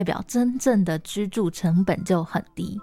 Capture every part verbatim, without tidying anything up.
表真正的居住成本就很低。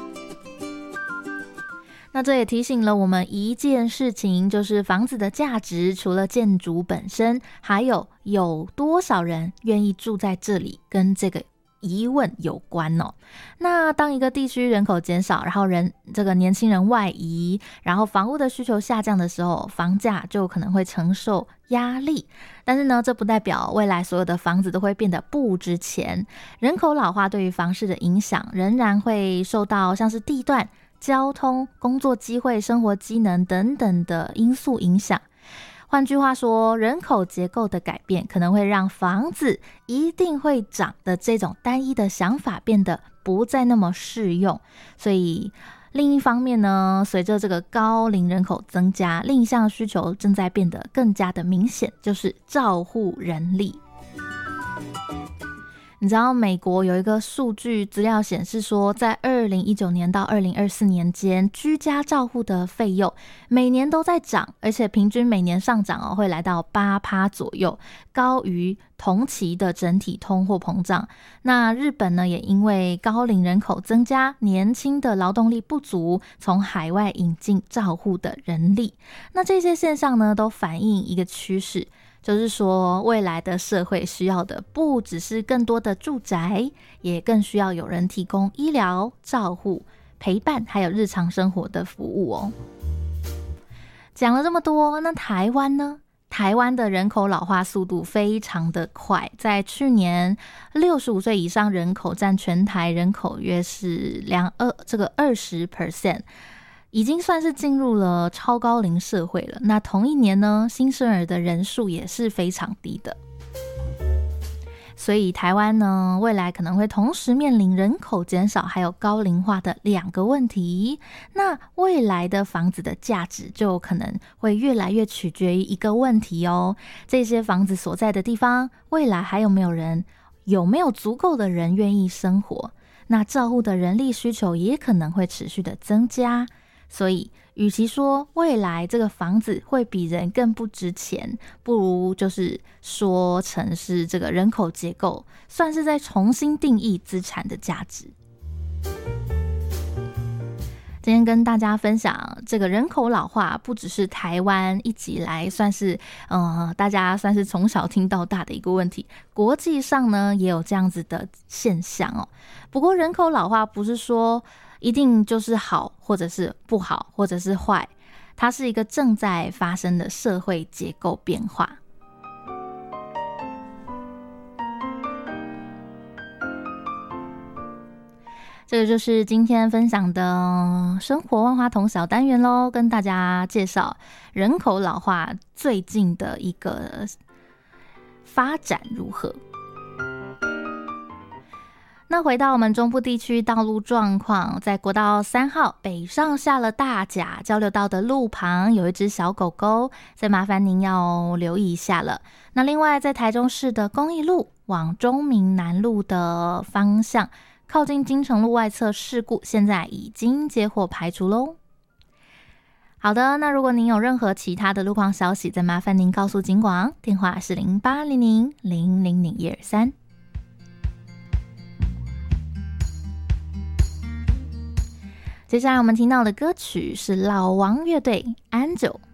那这也提醒了我们一件事情，就是房子的价值除了建筑本身，还有有多少人愿意住在这里，跟这个疑问有关哦。那当一个地区人口减少，然后人这个年轻人外移，然后房屋的需求下降的时候，房价就可能会承受压力。但是呢，这不代表未来所有的房子都会变得不值钱。人口老化对于房市的影响仍然会受到像是地段、交通、工作机会、生活机能等等的因素影响。换句话说，人口结构的改变可能会让房子一定会涨的这种单一的想法变得不再那么适用。所以另一方面呢，随着这个高龄人口增加，另一项需求正在变得更加的明显，就是照护人力。你知道美国有一个数据资料显示说，在二零一九年到二零二四年间，居家照护的费用每年都在涨，而且平均每年上涨哦，会来到 百分之八 左右，高于同期的整体通货膨胀。那日本呢，也因为高龄人口增加，年轻的劳动力不足，从海外引进照护的人力。那这些现象呢，都反映一个趋势，就是说未来的社会需要的不只是更多的住宅，也更需要有人提供医疗、照护、陪伴还有日常生活的服务哦。讲了这么多，那台湾呢？台湾的人口老化速度非常的快，在去年六十五岁以上人口占全台人口约是两二这个 百分之二十，已经算是进入了超高龄社会了。那同一年呢，新生儿的人数也是非常低的。所以台湾呢，未来可能会同时面临人口减少还有高龄化的两个问题。那未来的房子的价值就可能会越来越取决于一个问题哦，这些房子所在的地方，未来还有没有人，有没有足够的人愿意生活？那照护的人力需求也可能会持续的增加。所以与其说未来这个房子会比人更不值钱，不如就是说成是这个人口结构算是在重新定义资产的价值。今天跟大家分享这个人口老化不只是台湾一直以来算是呃大家算是从小听到大的一个问题，国际上呢也有这样子的现象哦。不过人口老化不是说一定就是好或者是不好或者是坏，它是一个正在发生的社会结构变化。这个就是今天分享的生活万花筒小单元咯，跟大家介绍人口老化最近的一个发展如何。那回到我们中部地区道路状况，在国道三号北上下了大甲交流道的路旁有一只小狗狗，再麻烦您要留意一下了。那另外在台中市的公益路往中民南路的方向，靠近金城路外侧事故现在已经接获排除咯。好的，那如果您有任何其他的路况消息，再麻烦您告诉警广，电话是零八零零零零零一二三。接下来我们听到的歌曲是老王乐队 Angel。